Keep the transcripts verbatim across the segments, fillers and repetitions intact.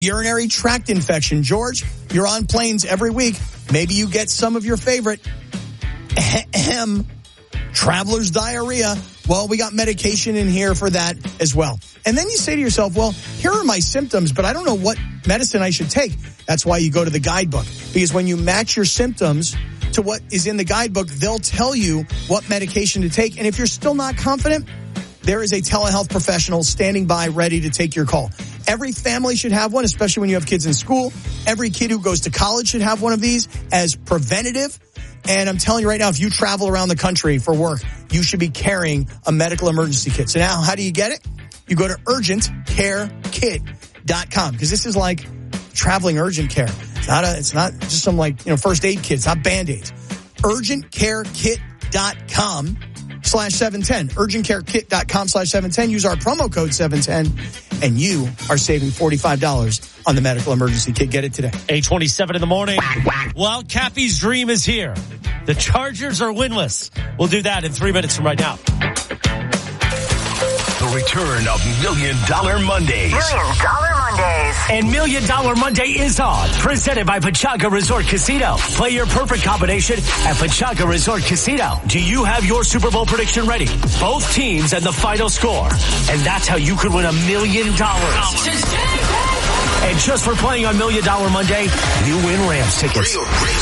Urinary tract infection. George, you're on planes every week. Maybe you get some of your favorite ahem, traveler's diarrhea. Well, we got medication in here for that as well. And then you say to yourself, well, here are my symptoms, but I don't know what medicine I should take. That's why you go to the guidebook. Because when you match your symptoms to what is in the guidebook, they'll tell you what medication to take. And if you're still not confident, there is a telehealth professional standing by ready to take your call. Every family should have one, especially when you have kids in school. Every kid who goes to college should have one of these as preventative. And I'm telling you right now, if you travel around the country for work, you should be carrying a medical emergency kit. So now, how do you get it? You go to urgent care kit dot com, because this is like traveling urgent care. It's not a, it's not just some like, you know, first aid kit. It's not Band-Aids. urgent care kit dot com slash seven ten. urgent care kit dot com slash seven ten. Use our promo code seven ten, and you are saving forty-five dollars on the medical emergency kit. Get it today. eight twenty-seven in the morning. Well, Cappy's dream is here. The Chargers are winless. We'll do that in three minutes from right now. The return of Million Dollar Mondays. Million Dollar Mondays. And Million Dollar Monday is on. Presented by Pechanga Resort Casino. Play your perfect combination at Pechanga Resort Casino. Do you have your Super Bowl prediction ready? Both teams and the final score. And that's how you could win a million dollars. And just for playing on Million Dollar Monday, you win Rams tickets.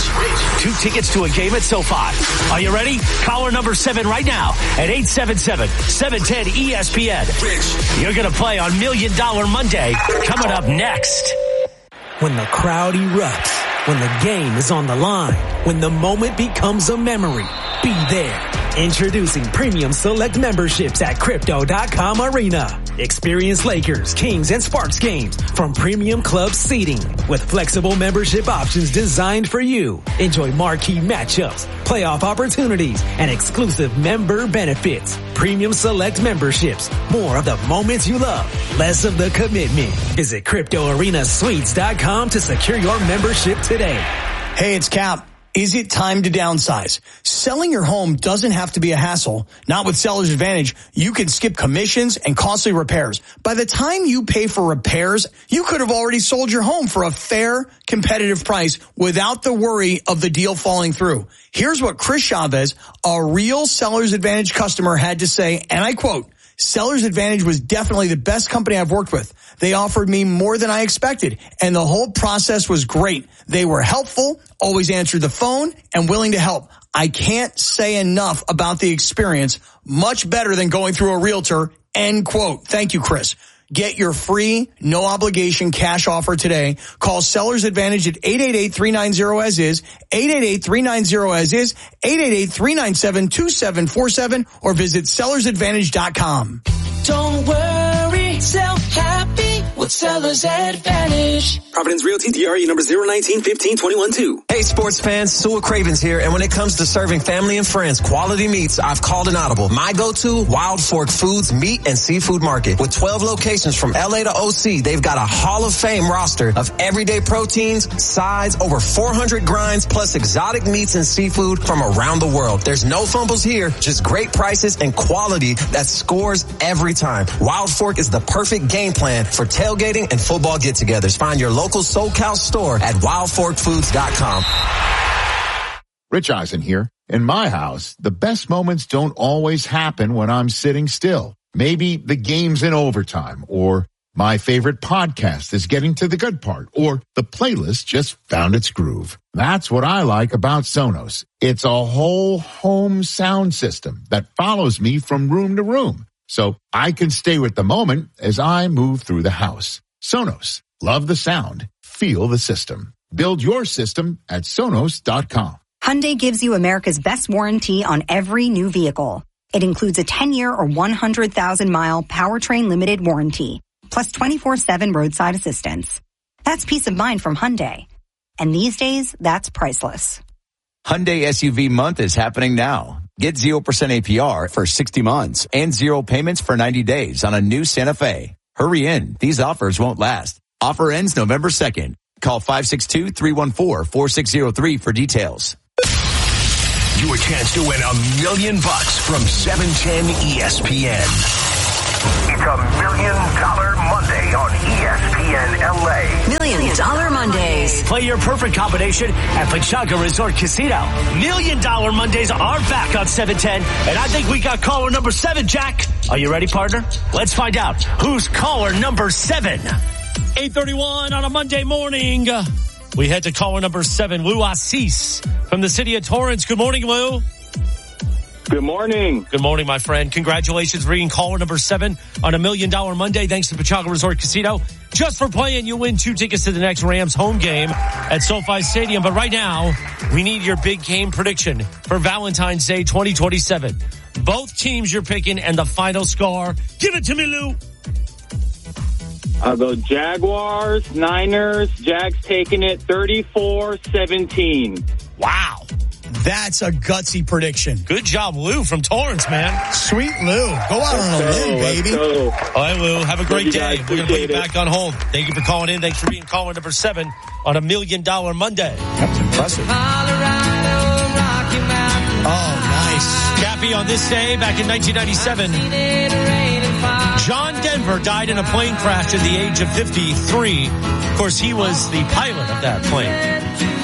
Two tickets to a game at SoFi. Are you ready? Caller number seven right now at eight seven seven, seven one zero, E S P N. You're going to play on Million Dollar Monday coming up next. When the crowd erupts, when the game is on the line, when the moment becomes a memory, be there. Introducing Premium Select memberships at Crypto dot com Arena. Experience Lakers, Kings, and Sparks games from Premium Club seating with flexible membership options designed for you. Enjoy marquee matchups, playoff opportunities, and exclusive member benefits. Premium Select memberships. More of the moments you love, less of the commitment. Visit Crypto Arena Suites dot com to secure your membership today. Hey, it's Cap. Is it time to downsize? Selling your home doesn't have to be a hassle. Not with Seller's Advantage. You can skip commissions and costly repairs. By the time you pay for repairs, you could have already sold your home for a fair, competitive price without the worry of the deal falling through. Here's what Chris Chavez, a real Seller's Advantage customer, had to say, and I quote, "Seller's Advantage was definitely the best company I've worked with. They offered me more than I expected, and the whole process was great. They were helpful, always answered the phone, and willing to help. I can't say enough about the experience. Much better than going through a realtor," end quote. Thank you, Chris. Get your free, no obligation cash offer today. Call Seller's Advantage at eight eight eight, three nine zero as is, eight eight eight, three nine zero as is, eight eight eight, three nine seven, two seven four seven, or visit sellers advantage dot com. Don't worry, sell happy with Seller's Advantage. Providence Realty, D R E number zero nineteen fifteen twenty-one two. Hey sports fans, Sewell Cravens here, and when it comes to serving family and friends quality meats, I've called an audible. My go-to, Wild Fork Foods Meat and Seafood Market. With twelve locations from L A to O C, they've got a Hall of Fame roster of everyday proteins, sides, over four hundred grinds, plus exotic meats and seafood from around the world. There's no fumbles here, just great prices and quality that scores every time. Wild Fork is the perfect game plan for tailgating and football get-togethers. Find your local SoCal store at wild fork foods dot com. Rich Eisen here. In my house, the best moments don't always happen when I'm sitting still. Maybe the game's in overtime, or my favorite podcast is getting to the good part, or the playlist just found its groove. That's what I like about Sonos. It's a whole home sound system that follows me from room to room, so I can stay with the moment as I move through the house. Sonos. Love the sound. Feel the system. Build your system at Sonos dot com. Hyundai gives you America's best warranty on every new vehicle. It includes a ten-year or one hundred thousand mile powertrain limited warranty, plus twenty-four seven roadside assistance. That's peace of mind from Hyundai. And these days, that's priceless. Hyundai S U V month is happening now. Get zero percent A P R for sixty months and zero payments for ninety days on a new Santa Fe. Hurry in. These offers won't last. Offer ends November second. Call five six two, three one four, four six zero three for details. Your chance to win a million bucks from seven ten E S P N. It's a Million Dollar Monday on E S P N. N L A. Million Dollar Mondays. Play your perfect combination at Pechanga Resort Casino. Million Dollar Mondays are back on seven ten, and I think we got caller number seven, Jack. Are you ready, partner? Let's find out who's caller number seven. eight thirty-one on a Monday morning. We head to caller number seven, Lou Assis from the city of Torrance. Good morning, Lou. Good morning. Good morning, my friend. Congratulations for being caller number seven on a Million Dollar Monday. Thanks to Pechanga Resort Casino. Just for playing, you win two tickets to the next Rams home game at SoFi Stadium. But right now, we need your big game prediction for Valentine's Day twenty twenty-seven. Both teams you're picking and the final score. Give it to me, Lou. I'll go Jaguars, Niners. Jags taking it thirty-four seventeen. Wow. That's a gutsy prediction. Good job, Lou from Torrance, man. Sweet Lou. Go out on a limb, baby. All right, Lou. Have a great day. We're going to put you it. back on hold. Thank you for calling in. Thanks for being caller number seven on a Million Dollar Monday. That's impressive. Oh, nice. Cappy, on this day, back in nineteen ninety-seven, John Denver died in a plane crash at the age of fifty-three. Of course, he was the pilot of that plane.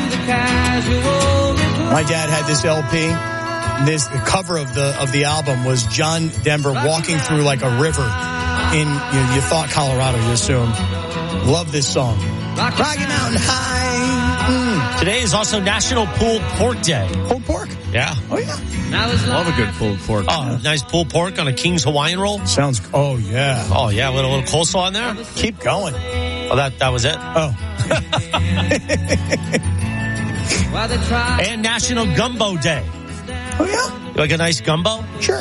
My dad had this L P. This the cover of the of the album was John Denver walking through like a river in you, know, you thought Colorado, you assume. Love this song. Rocky Mountain High. Mm. Today is also National Pulled Pork Day. Pulled pork? Yeah. Oh yeah. Love a good pulled pork. Oh, nice pulled pork on a King's Hawaiian roll. Sounds. Oh yeah. Oh yeah, with a little coleslaw in there. Keep going. Oh, that that was it. Oh. And National Gumbo Day. Oh, yeah? You like a nice gumbo? Sure.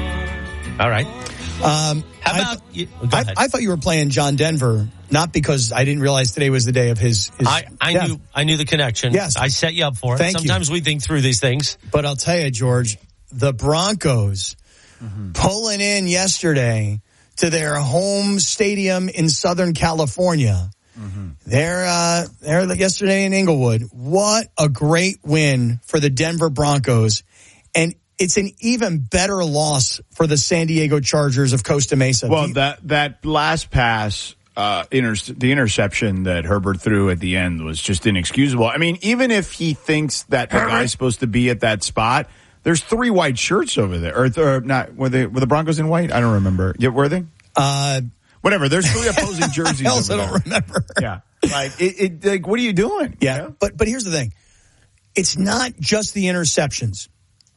All right. Um, How I, about you? I, I thought you were playing John Denver, not because I didn't realize today was the day of his, his I, I death. knew I knew the connection. Yes. I set you up for it. Thank Sometimes you. we think through these things. But I'll tell you, George, the Broncos mm-hmm. pulling in yesterday to their home stadium in Southern California. Mm-hmm. They're, uh, they're yesterday in Inglewood. What a great win for the Denver Broncos. And it's an even better loss for the San Diego Chargers of Costa Mesa. Well, that, that last pass, uh, inter- the interception that Herbert threw at the end was just inexcusable. I mean, even if he thinks that the guy's supposed to be at that spot, there's three white shirts over there. Or, or not, were they, were the Broncos in white? I don't remember. Yeah, were they? Uh, Whatever. There's three opposing jerseys. I also over don't there. remember. Yeah. Like, it, it, like, what are you doing? Yeah. You know? But, but here's the thing. It's not just the interceptions.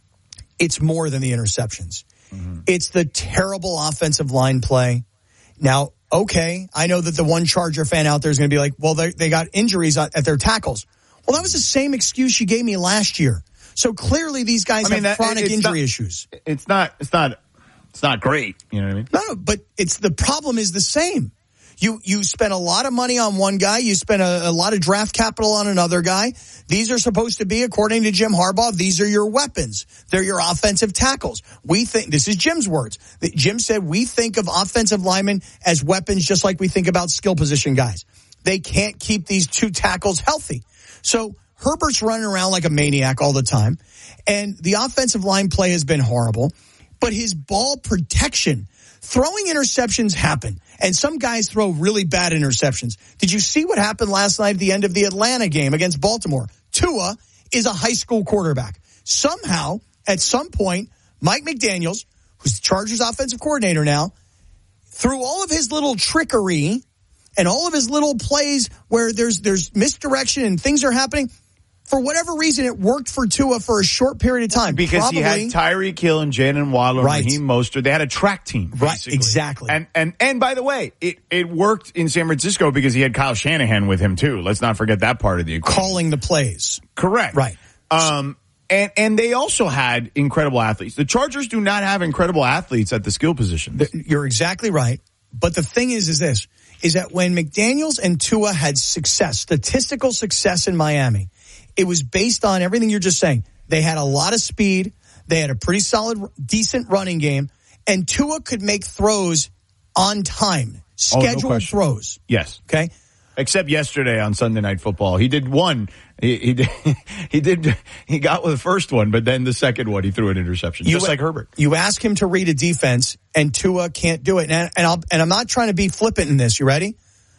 It's more than the interceptions. Mm-hmm. It's the terrible offensive line play. Now, okay, I know that the one Charger fan out there is going to be like, well, they, they got injuries at their tackles. Well, that was the same excuse you gave me last year. So clearly these guys I mean, have that, chronic injury not, issues. It's not, it's not, it's not great. You know what I mean? No, no, but it's the problem is the same. You you spent a lot of money on one guy. You spent a, a lot of draft capital on another guy. These are supposed to be, according to Jim Harbaugh, these are your weapons. They're your offensive tackles. We think, this is Jim's words. Jim said we think of offensive linemen as weapons just like we think about skill position guys. They can't keep these two tackles healthy. So Herbert's running around like a maniac all the time. And the offensive line play has been horrible. But his ball protection, throwing interceptions happen. And some guys throw really bad interceptions. Did you see what happened last night at the end of the Atlanta game against Baltimore? Tua is a high school quarterback. Somehow, at some point, Mike McDaniels, who's the Chargers offensive coordinator now, through all of his little trickery and all of his little plays where there's there's misdirection and things are happening, for whatever reason, it worked for Tua for a short period of time. Because Probably, he had Tyreek Hill and Jalen Waddle, right. Raheem Mostert. They had a track team, basically. Right, exactly. And and and by the way, it it worked in San Francisco because he had Kyle Shanahan with him too. Let's not forget that part of the equation. Calling the plays. Correct. Right. Um. And and they also had incredible athletes. The Chargers do not have incredible athletes at the skill positions. You're exactly right. But the thing is, is this, is that when McDaniels and Tua had success, statistical success in Miami, it was based on everything you're just saying. They had a lot of speed. They had a pretty solid, decent running game. And Tua could make throws on time, scheduled oh, no throws. Yes. Okay. Except yesterday on Sunday Night Football, he did one. He, he did. He did. He got with the first one, but then the second one, he threw an interception, you, just like Herbert. You ask him to read a defense, and Tua can't do it. And, and, I'll, and I'm not trying to be flippant in this. You ready?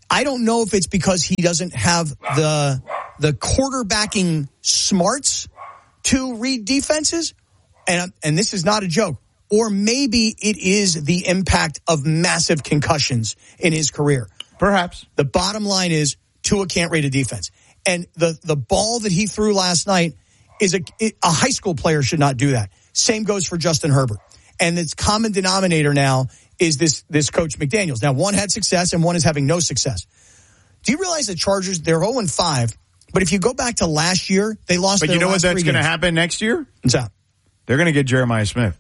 I don't know if it's because he doesn't have the the quarterbacking smarts to read defenses, and and this is not a joke, or maybe it is the impact of massive concussions in his career. Perhaps. The bottom line is Tua can't read a defense. And the, the ball that he threw last night is a, a high school player should not do that. Same goes for Justin Herbert. And its common denominator now is this, this coach McDaniels. Now, one had success and one is having no success. Do you realize the Chargers, they're oh and five, but if you go back to last year, they lost But their you know what last that's three going to games. happen next year? What's that? They're going to get Jeremiah Smith.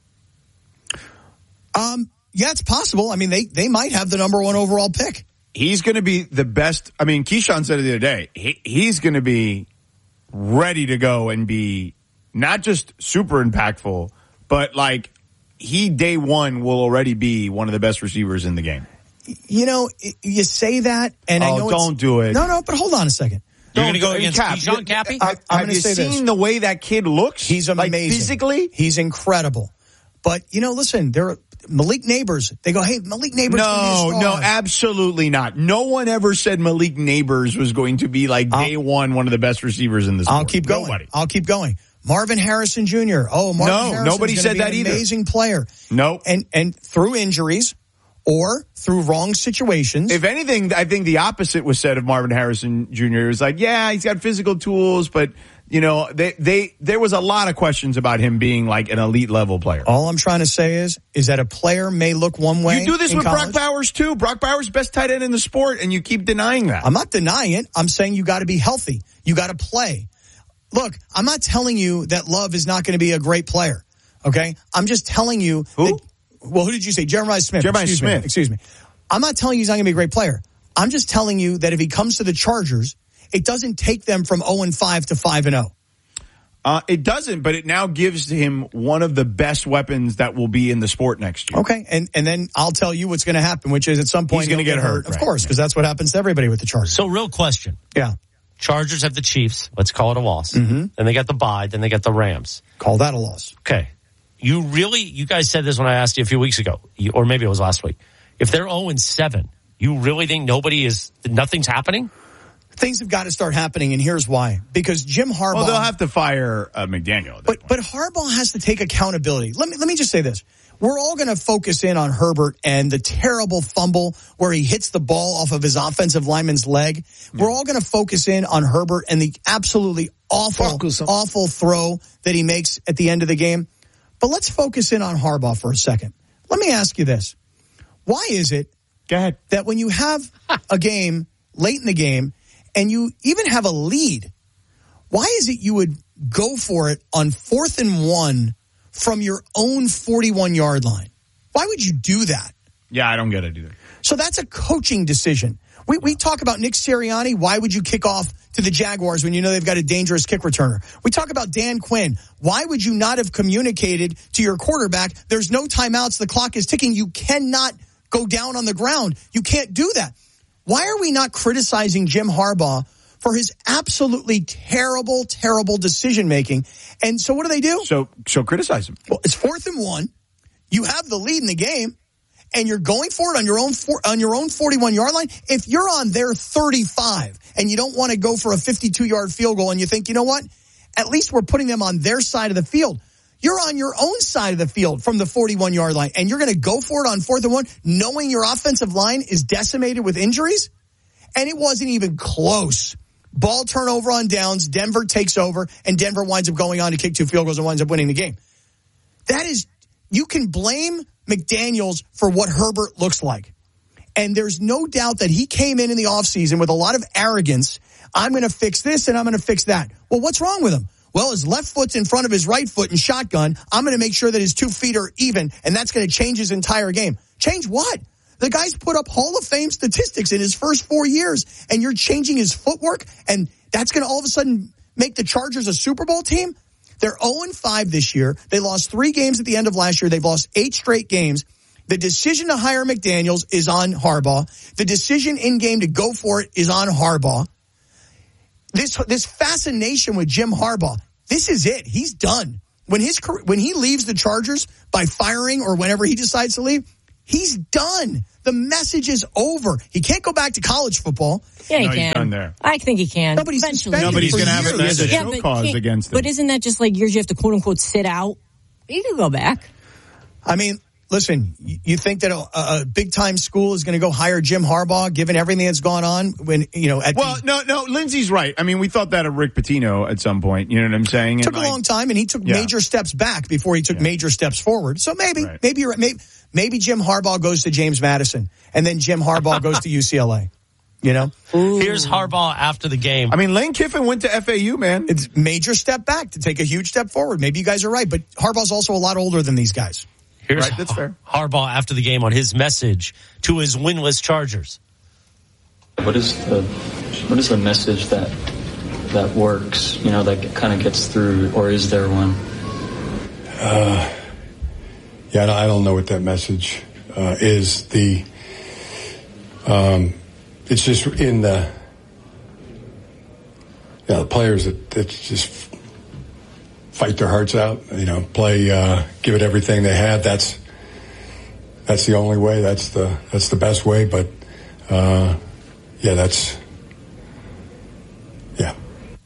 Um, yeah, it's possible. I mean, they, they might have the number one overall pick. He's going to be the best. I mean, Keyshawn said it the other day. He, he's going to be ready to go and be not just super impactful, but like he day one will already be one of the best receivers in the game. You know, you say that, and oh, I know don't it's, do it. No, no, but hold on a second. You're going to go Don't- against Cap, Keyshawn, Cappy? I, I'm Have going to you say seen this. the way that kid looks? He's amazing. Like, physically? He's incredible. But, you know, listen, there are Malik Neighbors. They go, hey, Malik Neighbors. No, no, absolutely not. No one ever said Malik Neighbors was going to be like day I'll, one, one of the best receivers in the sport. I'll keep going. Nobody. I'll keep going. Marvin Harrison Junior Oh, Marvin No, Harrison's nobody gonna said be that an either. Amazing player. No. And, and through injuries or through wrong situations. If anything, I think the opposite was said of Marvin Harrison Junior It was like, yeah, he's got physical tools, but you know, they, they, there was a lot of questions about him being like an elite level player. All I'm trying to say is, is that a player may look one way. You do this in with college. Brock Bowers too. Brock Bowers, best tight end in the sport, and you keep denying that. I'm not denying it. I'm saying you got to be healthy. You got to play. Look, I'm not telling you that Love is not going to be a great player. Okay? I'm just telling you. Who? That, well, who did you say? Jeremiah Smith. Jeremiah Excuse Smith. Me. Excuse me. I'm not telling you he's not going to be a great player. I'm just telling you that if he comes to the Chargers, it doesn't take them from oh and five to five and oh. Uh, it doesn't, but it now gives him one of the best weapons that will be in the sport next year. Okay, and and then I'll tell you what's going to happen, which is at some point He's gonna he'll get hurt, Of right, course, because that's what happens to everybody with the Chargers. So, real question. Yeah. Chargers have the Chiefs. Let's call it a loss. Mm-hmm. Then they got the bye. Then they got the Rams. Call that a loss. Okay. You really, you guys said this when I asked you a few weeks ago, you, or maybe it was last week. If they're oh and seven, you really think nobody is, nothing's happening? Things have got to start happening, and here's why. Because Jim Harbaugh... Well, they'll have to fire uh, McDaniel. But but Harbaugh has to take accountability. Let me let me just say this. We're all going to focus in on Herbert and the terrible fumble where he hits the ball off of his offensive lineman's leg. We're all going to focus in on Herbert and the absolutely awful, awful throw that he makes at the end of the game. But let's focus in on Harbaugh for a second. Let me ask you this. Why is it Go ahead. that when you have a game late in the game and you even have a lead, why is it you would go for it on fourth and one from your own forty-one-yard line? Why would you do that? Yeah, I don't get it either. So that's a coaching decision. We we talk about Nick Sirianni. Why would you kick off to the Jaguars when you know they've got a dangerous kick returner? We talk about Dan Quinn. Why would you not have communicated to your quarterback, there's no timeouts, the clock is ticking, you cannot go down on the ground. You can't do that. Why are we not criticizing Jim Harbaugh for his absolutely terrible, terrible decision-making? And so what do they do? So so criticize him. Well, it's fourth and one. You have the lead in the game, and you're going for it on your own four, on your own forty-one-yard line. If you're on their thirty-five and you don't want to go for a fifty-two-yard field goal and you think, you know what, at least we're putting them on their side of the field. You're on your own side of the field from the forty-one-yard line, and you're going to go for it on fourth and one, knowing your offensive line is decimated with injuries? And it wasn't even close. Ball turnover on downs, Denver takes over, and Denver winds up going on to kick two field goals and winds up winning the game. That is, you can blame McDaniels for what Herbert looks like. And there's no doubt that he came in in the offseason with a lot of arrogance. I'm going to fix this and I'm going to fix that. Well, what's wrong with him? Well, his left foot's in front of his right foot in shotgun. I'm going to make sure that his two feet are even, and that's going to change his entire game. Change what? The guy's put up Hall of Fame statistics in his first four years, and you're changing his footwork, and that's going to all of a sudden make the Chargers a Super Bowl team? They're oh and five this year. They lost three games at the end of last year. They've lost eight straight games. The decision to hire McDaniels is on Harbaugh. The decision in-game to go for it is on Harbaugh. This this fascination with Jim Harbaugh, this is it. He's done. When his when he leaves the Chargers by firing or whenever he decides to leave, He's done. The message is over. He can't go back to college football. Yeah, he no, can. He's done there. I think he can. No, but he's eventually. No, but he's going to have a, a yeah, show but cause can't- against him. But isn't that just like years you have to quote unquote sit out? He can go back. I mean, listen, you think that a, a big time school is going to go hire Jim Harbaugh, given everything that's gone on? When you know, at well, the, no, no, Lindsay's right. I mean, we thought that of Rick Pitino at some point. You know what I'm saying? It took and a like, long time, and he took yeah. major steps back before he took Yeah. major steps forward. So maybe, Right. maybe you're right. Maybe, maybe Jim Harbaugh goes to James Madison, and then Jim Harbaugh goes to U C L A. You know, Here's Harbaugh after the game. I mean, Lane Kiffin went to F A U, man. It's major step back to take a huge step forward. Maybe you guys are right, but Harbaugh's also a lot older than these guys. Here's Right, that's fair. Harbaugh after the game on his message to his winless Chargers. What is the what is the message that that works? You know, that kind of gets through, or is there one? Uh, yeah, I don't, I don't know what that message uh, is. The um, it's just in the yeah the players that, that just fight their hearts out. You know, play, uh, give it everything they had. That's that's the only way. That's the that's the best way. But uh, yeah, that's yeah.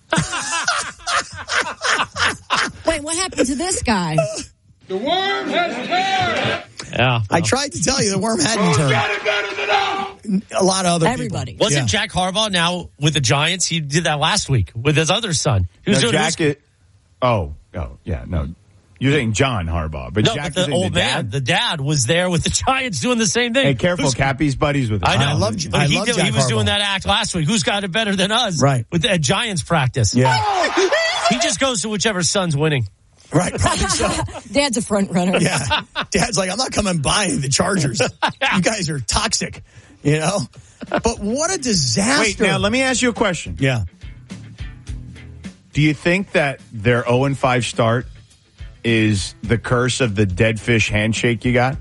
Wait, what happened to this guy? The worm has turned. Yeah. I tried to tell you the worm hadn't turned. A lot of other Everybody. people. Wasn't Yeah. Jack Harbaugh now with the Giants? He did that last week with his other son. He was No, doing it was- Jack it, oh, oh, yeah, no. You're saying John Harbaugh, but no, Jack but the is in old the man, dad? the dad was there with the Giants doing the same thing. Hey, careful, Who's- Cappy's buddies with him. I know. I love- but I he, love did- Jack he was Harbaugh. doing that act last week. Who's got it better than us? Right. With the, at Giants practice. Yeah. He just goes to whichever son's winning. Right, probably so. Dad's a front runner. Yeah. Dad's like, I'm not coming by the Chargers. You guys are toxic, you know? But what a disaster. Wait, now let me ask you a question. Yeah. Do you think that their oh and five start is the curse of the dead fish handshake you got?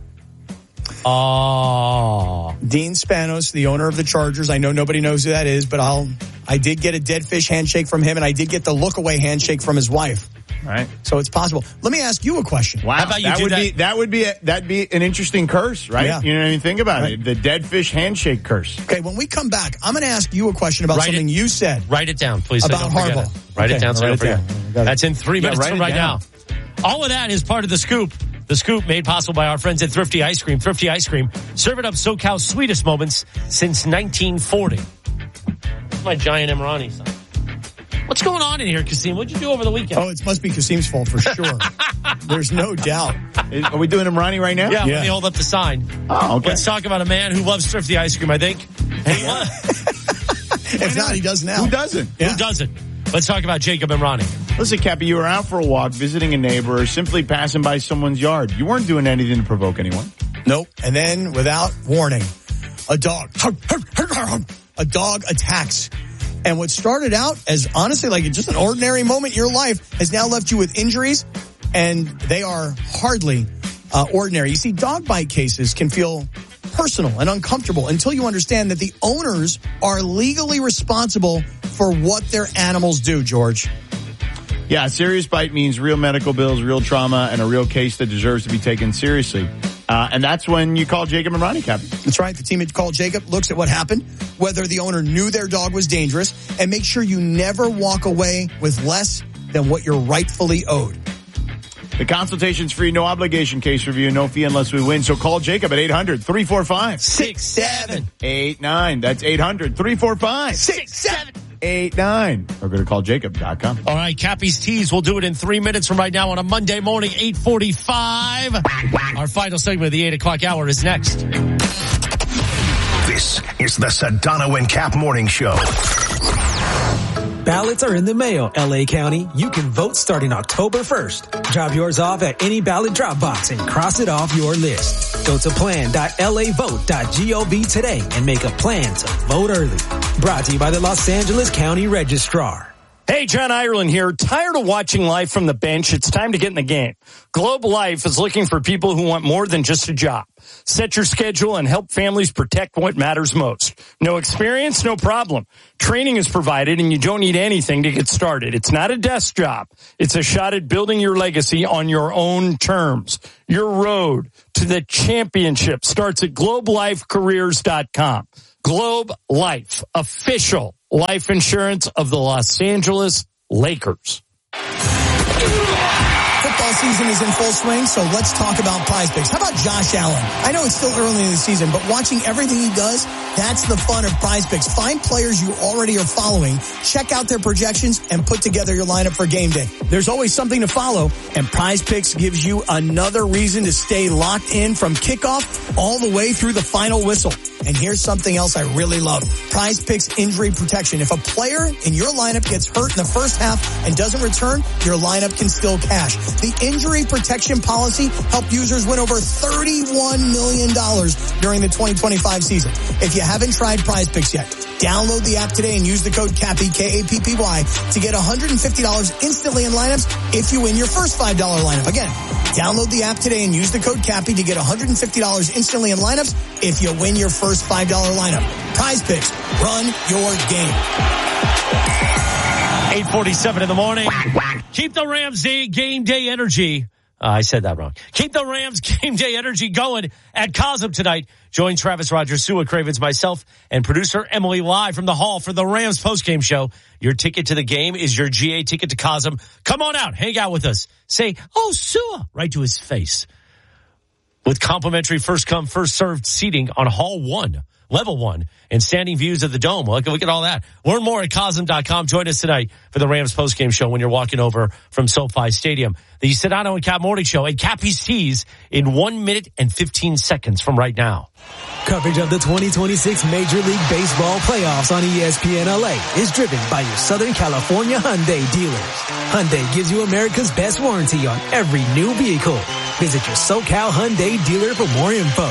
Oh. Dean Spanos, the owner of the Chargers. I know nobody knows who that is, but I'll, I did get a dead fish handshake from him, and I did get the look away handshake from his wife. Right. So it's possible. Let me ask you a question. Wow. How about you that do would that- be that would be a, that'd be an interesting curse, right? Yeah. You know what I mean? Think about Right. it. The dead fish handshake curse. Okay, when we come back, I'm going to ask you a question about Write something it- you said. Write it down, please. so About don't forget Harbaugh. it. Write Okay, it down so I'll don't write it forget. down. Got it. That's in three Yeah, minutes write from it right down. now. All of that is part of the scoop. The Scoop made possible by our friends at Thrifty Ice Cream. Thrifty Ice Cream, serving up SoCal's sweetest moments since nineteen forty. That's my giant Emirati son. What's going on in here, Kasim? What'd you do over the weekend? Oh, it must be Kasim's fault for sure. There's no doubt. Is, are we doing Imrani right now? Yeah, Yeah. let me hold up the sign. Oh, okay. Let's talk about a man who loves Thrifty Ice Cream, I think. Hey, what? If not, he does now. Who doesn't? Yeah. Who doesn't? Let's talk about Jacob Imrani. Listen, Cappy, you were out for a walk, visiting a neighbor, or simply passing by someone's yard. You weren't doing anything to provoke anyone. Nope. And then, without warning, a dog, a dog attacks. And what started out as honestly like just an ordinary moment in your life has now left you with injuries, and they are hardly uh, ordinary. You see, dog bite cases can feel personal and uncomfortable until you understand that the owners are legally responsible for what their animals do, George. Yeah, a serious bite means real medical bills, real trauma, and a real case that deserves to be taken seriously. Uh, and that's when you call Jacob Imrani, Captain. That's right. The team at Call Jacob looks at what happened, whether the owner knew their dog was dangerous, and make sure you never walk away with less than what you're rightfully owed. The consultation's free, no obligation case review, no fee unless we win. So call Jacob at eight hundred, three four five, Six, seven, eight nine. That's eight hundred, three four five, six, seven. eight nine. Or go to call jacob dot com. All right, Cappy's Tease. We'll do it in three minutes from right now on a Monday morning, eight forty-five. Our final segment of the eight o'clock hour is next. This is the Sedano and Cap Morning Show. Ballots are in the mail, L A County. You can vote starting October first. Drop yours off at any ballot drop box and cross it off your list. Go to plan dot L A vote dot gov today and make a plan to vote early. Brought to you by the Los Angeles County Registrar. Hey, John Ireland here. Tired of watching life from the bench? It's time to get in the game. Globe Life is looking for people who want more than just a job. Set your schedule and help families protect what matters most. No experience? No problem. Training is provided and you don't need anything to get started. It's not a desk job. It's a shot at building your legacy on your own terms. Your road to the championship starts at globe life careers dot com. Globe Life, official life insurance of the Los Angeles Lakers. Football season is in full swing, so let's talk about Prize Picks. How about Josh Allen? I know it's still early in the season, but watching everything he does, that's the fun of Prize Picks. Find players you already are following, check out their projections, and put together your lineup for game day. There's always something to follow, and Prize Picks gives you another reason to stay locked in from kickoff all the way through the final whistle. And here's something else I really love. Prize Picks injury protection. If a player in your lineup gets hurt in the first half and doesn't return, your lineup can still cash. The injury protection policy helped users win over thirty-one million dollars during the twenty twenty-five season. If you haven't tried Prize Picks yet, download the app today and use the code CAPPY, K A P P Y, to get one hundred fifty dollars instantly in lineups if you win your first five dollar lineup. Again, download the app today and use the code CAPPY to get one hundred fifty dollars instantly in lineups if you win your first five dollar lineup. Prize Picks. Run your game. eight forty-seven in the morning. Keep the Rams day, game day energy. Uh, I said that wrong. Keep the Rams game day energy going at Cosm tonight. Join Travis Rogers, Sua Cravens, myself, and producer Emily live from the hall for the Rams postgame show. Your ticket to the game is your G A ticket to Cosm. Come on out. Hang out with us. Say, oh, Sua, right to his face. With complimentary first come, first served seating on hall one, level one, and standing views of the dome. Look, look at all that. Learn more at Cosm dot com. Join us tonight for the Rams postgame show when you're walking over from SoFi Stadium. The Sedano and Cap Morning Show and Cappy's Tees in one minute and fifteen seconds from right now. Coverage of the twenty twenty-six Major League Baseball playoffs on E S P N L A is driven by your Southern California Hyundai dealers. Hyundai gives you America's best warranty on every new vehicle. Visit your SoCal Hyundai dealer for more info.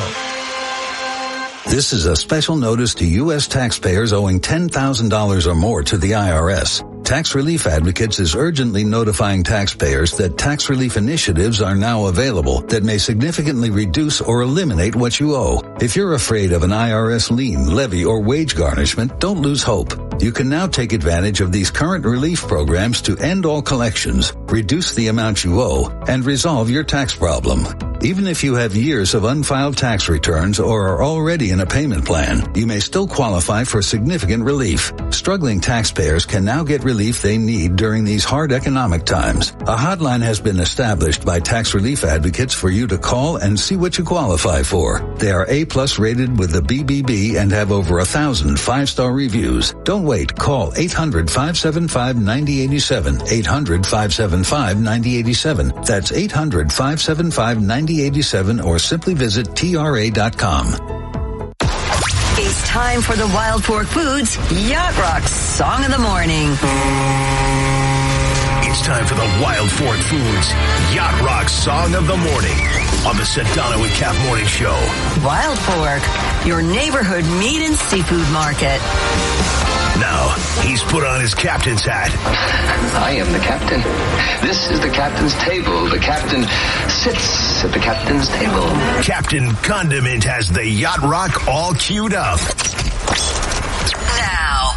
This is a special notice to U S taxpayers owing ten thousand dollars or more to the I R S. Tax Relief Advocates is urgently notifying taxpayers that tax relief initiatives are now available that may significantly reduce or eliminate what you owe. If you're afraid of an I R S lien, levy, or wage garnishment, don't lose hope. You can now take advantage of these current relief programs to end all collections, reduce the amount you owe, and resolve your tax problem. Even if you have years of unfiled tax returns or are already in a payment plan, you may still qualify for significant relief. Struggling taxpayers can now get relief they need during these hard economic times. A hotline has been established by Tax Relief Advocates for you to call and see what you qualify for. They are A-plus rated with the B B B and have over a thousand five-star reviews. Don't wait. Call eight hundred, five seven five, nine zero eight seven. eight hundred, five seven five, nine zero eight seven. That's eight hundred, five seven five, nine zero eight seven or simply visit T R A dot com. It's time for the Wild Fork Foods Yacht Rock Song of the Morning. It's time for the Wild Fork Foods Yacht Rock Song of the Morning on the Sedano and Cap Morning Show. Wild Fork, your neighborhood meat and seafood market. Now, he's put on his captain's hat. I am the captain. This is the captain's table. The captain sits at the captain's table. Captain Condiment has the Yacht Rock all queued up. Now.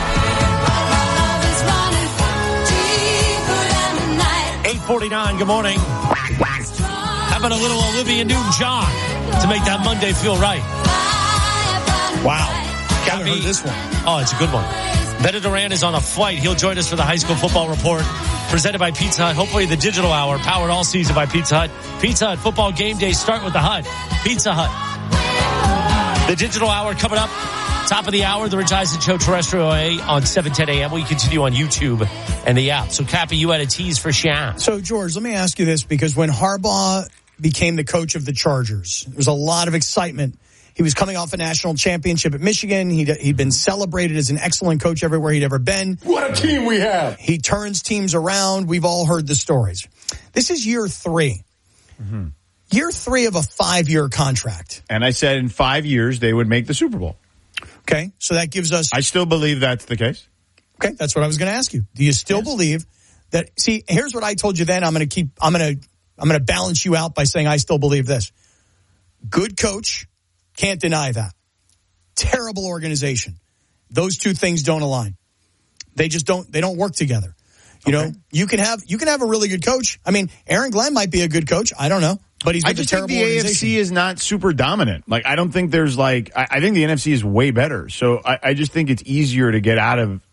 eight forty-nine, good morning. How about a little Olivia Newton-John to make that Monday feel right? Wow. Haven't heard this one. Oh, it's a good one. Beto Duran is on a flight. He'll join us for the High School Football Report presented by Pizza Hut. Hopefully the digital hour powered all season by Pizza Hut. Pizza Hut football game day start with the Hut. Pizza Hut. The digital hour coming up. Top of the hour, the Rich Eisen Show terrestrial A on seven ten a.m. We continue on YouTube and the app. So, Cappy, you had a tease for Shan. So, George, let me ask you this, because when Harbaugh became the coach of the Chargers, there was a lot of excitement. He was coming off a national championship at Michigan. He'd, he'd been celebrated as an excellent coach everywhere he'd ever been. What a team we have. He turns teams around. We've all heard the stories. This is year three. Mm-hmm. Year three of a five-year contract. And I said in five years they would make the Super Bowl. Okay, so that gives us... I still believe that's the case. Okay, that's what I was going to ask you. Do you still yes. believe that? See, here's what I told you then. I'm going to keep. I'm going to. I'm going to balance you out by saying I still believe this. Good coach, can't deny that. Terrible organization. Those two things don't align. They just don't. They don't work together. You okay. know, you can have you can have a really good coach. I mean, Aaron Glenn might be a good coach. I don't know, but he's with I just a terrible think the organization. A F C is not super dominant. Like, I don't think there's like. I, I think the N F C is way better. So I, I just think it's easier to get out of